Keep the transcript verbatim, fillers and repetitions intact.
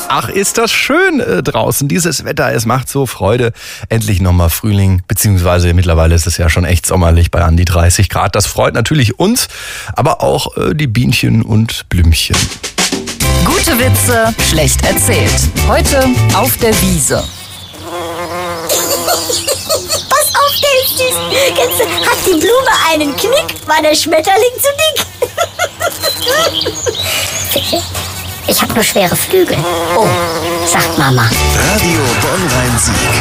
Ach, ist das schön äh, draußen, dieses Wetter. Es macht so Freude. Endlich nochmal Frühling, beziehungsweise mittlerweile ist es ja schon echt sommerlich bei an die dreißig Grad. Das freut natürlich uns, aber auch äh, die Bienchen und Blümchen. Gute Witze, schlecht erzählt. Heute auf der Wiese. Pass auf, der ist süß. Kennst du, hat die Blume einen Knick, war der Schmetterling zu dick. Ich habe nur schwere Flügel. Oh, sagt Mama. Radio Bonn-Rhein-Sieg.